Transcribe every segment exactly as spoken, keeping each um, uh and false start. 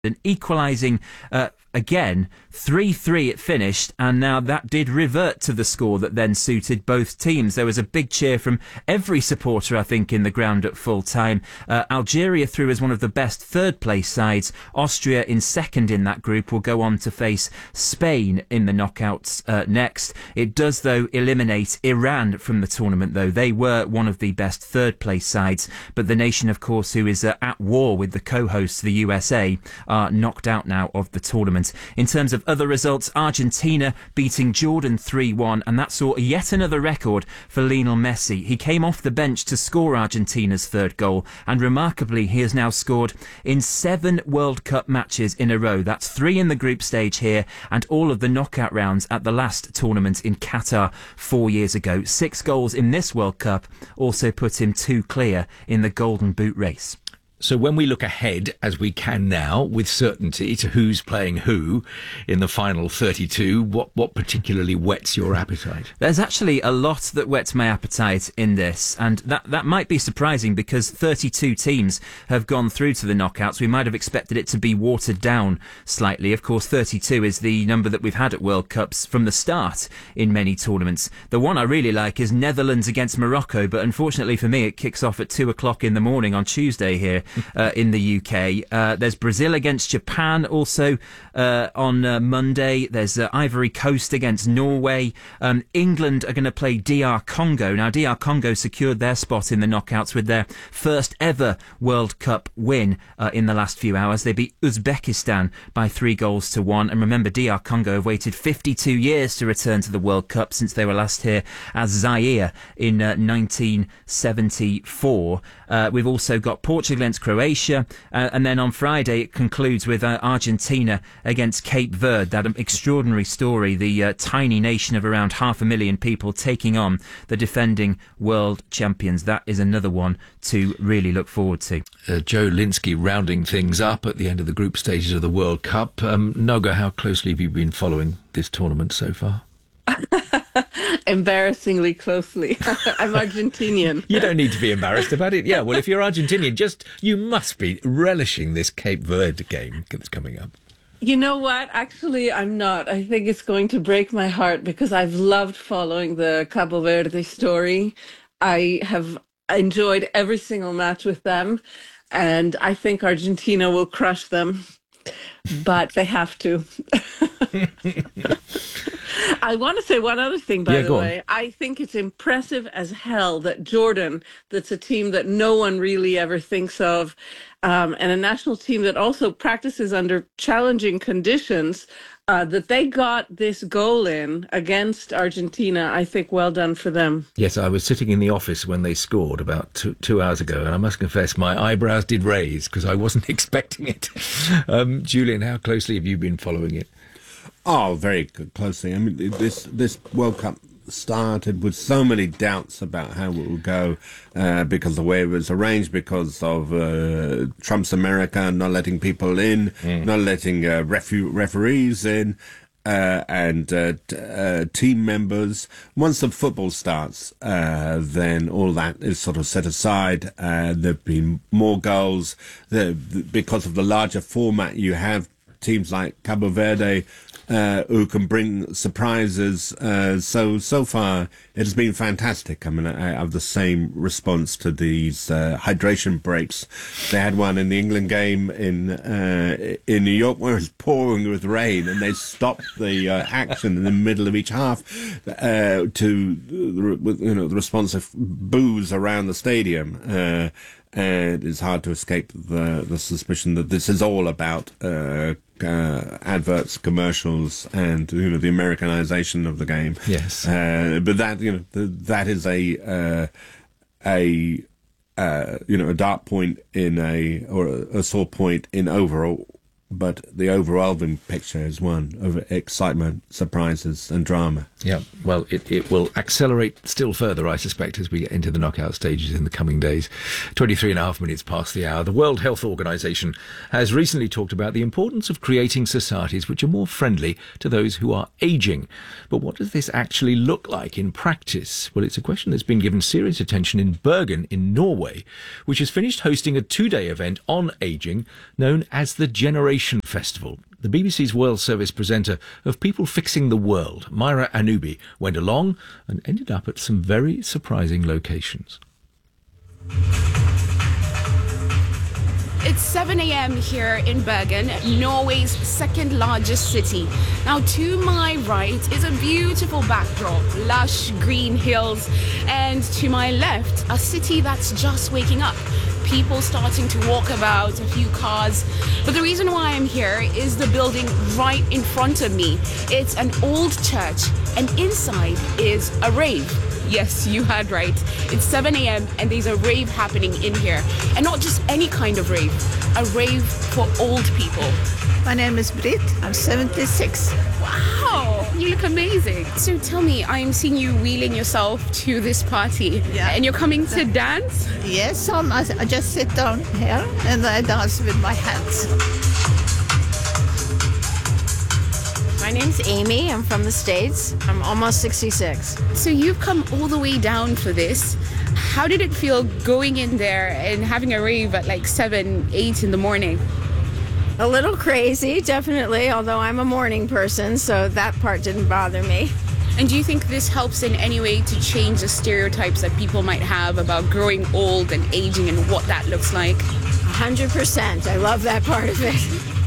and equalising uh, again. three three it finished, and now that did revert to the score that then suited both teams. There was a big cheer from every supporter, I think, in the ground at full time. Uh, Algeria through as one of the best third place sides. Austria in second in that group will go on to face Spain in the knockouts uh, next. It does, though, eliminate Iran from the tournament, though. They were one of the best third place sides, but the nation, of course, who is uh, at war with the co-hosts, the U S A, are knocked out now of the tournament. In terms of other results, Argentina beating Jordan three one, and that saw yet another record for Lionel Messi. He came off the bench to score Argentina's third goal, and remarkably, he has now scored in seven World Cup matches in a row. That's three in the group stage here, and all of the knockout rounds at the last tournament in Qatar four years ago. Six goals in this World Cup also put him two clear in the Golden Boot race. So when we look ahead, as we can now, with certainty to who's playing who in the final thirty-two, what, what particularly whets your appetite? There's actually a lot that whets my appetite in this, and that, that might be surprising because thirty-two teams have gone through to the knockouts. We might have expected it to be watered down slightly. Of course, thirty-two is the number that we've had at World Cups from the start in many tournaments. The one I really like is Netherlands against Morocco, but unfortunately for me, it kicks off at two o'clock in the morning on Tuesday here. Uh, in the U K. Uh, there's Brazil against Japan also uh, on uh, Monday. There's uh, Ivory Coast against Norway. Um, England are going to play D R Congo. Now, D R Congo secured their spot in the knockouts with their first ever World Cup win uh, in the last few hours. They beat Uzbekistan by three goals to one. And remember, D R Congo have waited fifty-two years to return to the World Cup since they were last here as Zaire in uh, nineteen seventy-four. Uh, we've also got Portugal against Croatia, uh, and then on Friday it concludes with uh, Argentina against Cape Verde. That extraordinary story, the uh, tiny nation of around half a million people taking on the defending world champions. That is another one to really look forward to. Uh, Joe Linsky rounding things up at the end of the group stages of the World Cup. Um, Noga, how closely have you been following this tournament so far? Embarrassingly closely. I'm Argentinian. You don't need to be embarrassed about it. Yeah, well, if you're Argentinian, just you must be relishing this Cape Verde game that's coming up. You know what? Actually, I'm not. I think it's going to break my heart because I've loved following the Cabo Verde story. I have enjoyed every single match with them, and I think Argentina will crush them, but they have to. I want to say one other thing, by yeah, the way. On. I think it's impressive as hell that Jordan, that's a team that no one really ever thinks of, um, and a national team that also practices under challenging conditions, uh, that they got this goal in against Argentina. I think well done for them. Yes, I was sitting in the office when they scored about two, two hours ago, and I must confess my eyebrows did raise because I wasn't expecting it. Um, Julian, how closely have you been following it? Oh, very closely. I mean, this this World Cup started with so many doubts about how it would go uh, because of the way it was arranged, because of uh, Trump's America not letting people in, mm. not letting uh, refu- referees in, uh, and uh, t- uh, team members. Once the football starts, uh, then all that is sort of set aside. Uh, there have been more goals. The, the, because of the larger format, you have teams like Cabo Verde Uh, who can bring surprises. Uh, so, so far, it has been fantastic. I mean, I have the same response to these uh, hydration breaks. They had one in the England game in uh, in New York where it was pouring with rain, and they stopped the uh, action in the middle of each half uh, to, you know, the response of boos around the stadium. Uh, and it's hard to escape the the suspicion that this is all about uh, uh, adverts, commercials, and you know the Americanization of the game. Yes, uh, but that you know the, that is a uh, a uh, you know a dark point in a or a, a sore point in overall. But the overwhelming picture is one of excitement, surprises, and drama. Yeah, well, it, it will accelerate still further, I suspect, as we get into the knockout stages in the coming days. twenty-three and a half minutes past the hour. The World Health Organization has recently talked about the importance of creating societies which are more friendly to those who are aging. But what does this actually look like in practice? Well, it's a question that's been given serious attention in Bergen in Norway, which has finished hosting a two-day event on aging known as the Generation Innovation Festival. The B B C's World Service presenter of People Fixing the World, Myra Anubi, went along and ended up at some very surprising locations. It's seven a.m. here in Bergen, Norway's second largest city. Now, to my right is a beautiful backdrop, lush green hills, and to my left, a city that's just waking up. People starting to walk about, a few cars. But the reason why I'm here is the building right in front of me. It's an old church, and inside is a rave. Yes, you heard right. It's seven a.m. and there's a rave happening in here. And not just any kind of rave, a rave for old people. My name is Britt. I'm seventy-six. Wow, you look amazing. So tell me, I'm seeing you wheeling yourself to this party. Yeah. And you're coming to dance? Yes, um, I, I just sit down here and I dance with my hands. My name's Amy. I'm from the States. I'm almost sixty-six. So you've come all the way down for this. How did it feel going in there and having a rave at like seven, eight in the morning? A little crazy, definitely, although I'm a morning person, so that part didn't bother me. And do you think this helps in any way to change the stereotypes that people might have about growing old and aging and what that looks like? one hundred percent. I love that part of it.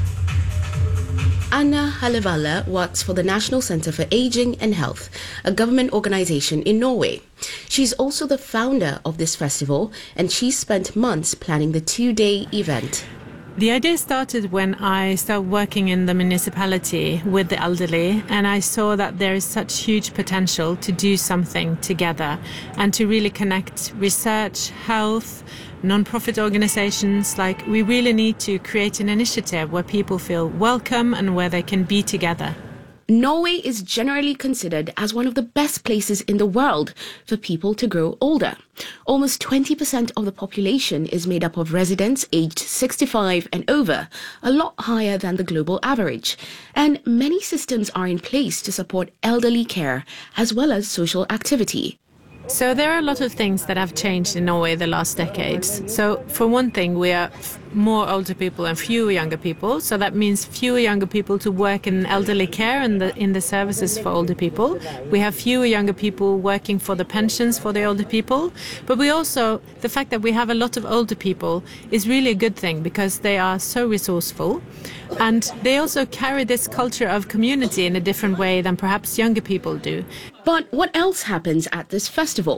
Anna Halevalle works for the National Centre for Aging and Health, a government organisation in Norway. She's also the founder of this festival, and she spent months planning the two-day event. The idea started when I started working in the municipality with the elderly, and I saw that there is such huge potential to do something together and to really connect research, health, non-profit organizations. Like, we really need to create an initiative where people feel welcome and where they can be together. Norway is generally considered as one of the best places in the world for people to grow older. Almost twenty percent of the population is made up of residents aged sixty-five and over, a lot higher than the global average. And many systems are in place to support elderly care as well as social activity. So there are a lot of things that have changed in Norway the last decades. So for one thing, we are f- more older people and fewer younger people. So that means fewer younger people to work in elderly care and the, in the services for older people. We have fewer younger people working for the pensions for the older people. But we also, the fact that we have a lot of older people is really a good thing because they are so resourceful. And they also carry this culture of community in a different way than perhaps younger people do. But what else happens at this festival?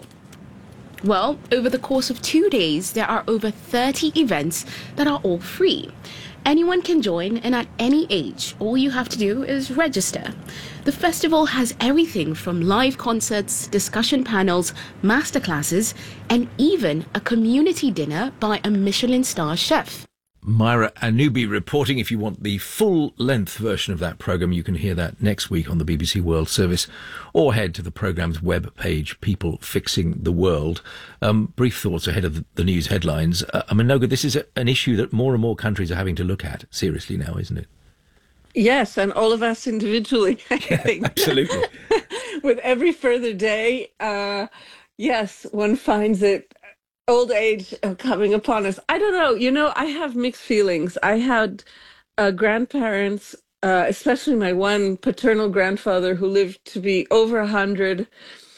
Well, over the course of two days, there are over thirty events that are all free. Anyone can join, and at any age, all you have to do is register. The festival has everything from live concerts, discussion panels, masterclasses, and even a community dinner by a Michelin star chef. Myra Anubi reporting. If you want the full-length version of that programme, you can hear that next week on the B B C World Service, or head to the programme's web page, People Fixing the World. Um, brief thoughts ahead of the, the news headlines. Uh, I mean, Noga, this is a, an issue that more and more countries are having to look at seriously now, isn't it? Yes, and all of us individually, I think. Absolutely. With every further day, uh, yes, one finds it old age coming upon us. I don't know. You know, I have mixed feelings. I had uh, grandparents, uh, especially my one paternal grandfather who lived to be over one hundred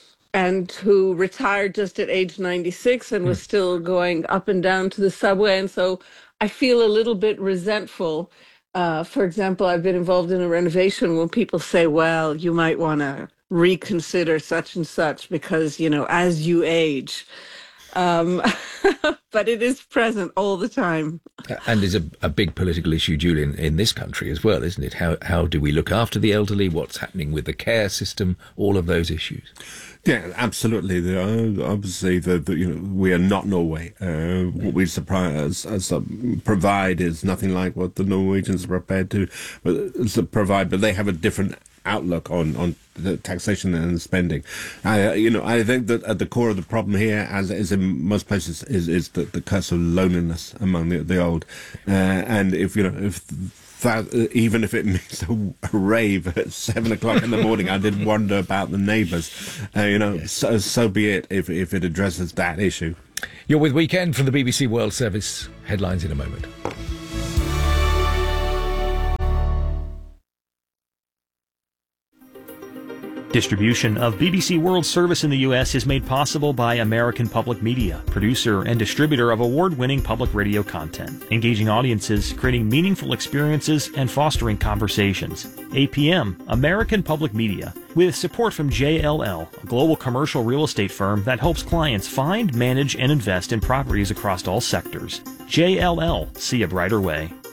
and who retired just at age ninety-six and was still going up and down to the subway. And so I feel a little bit resentful. Uh, for example, I've been involved in a renovation when people say, well, you might want to reconsider such and such because, you know, as you age. Um, but it is present all the time. And is a, a big political issue, Julian, in this country as well, isn't it? How how do we look after the elderly? What's happening with the care system? All of those issues. Yeah, absolutely. The, uh, obviously, the, the, you know, we are not Norway. Uh, what we surprise, as, uh, provide is nothing like what the Norwegians are prepared to uh, provide, but they have a different outlook on, on the taxation and spending. I, uh, you know, I think that at the core of the problem here, as is in most places, is, is the, the curse of loneliness among the, the old. Uh, and if, you know, if that, uh, even if it means a, a rave at seven o'clock in the morning, I did wonder about the neighbours. Uh, you know, yes. so, so be it if, if it addresses that issue. You're with Weekend from the B B C World Service. Headlines in a moment. Distribution of B B C World Service in the U S is made possible by American Public Media, producer and distributor of award-winning public radio content, engaging audiences, creating meaningful experiences, and fostering conversations. A P M, American Public Media, with support from J L L, a global commercial real estate firm that helps clients find, manage, and invest in properties across all sectors. J L L, see a brighter way.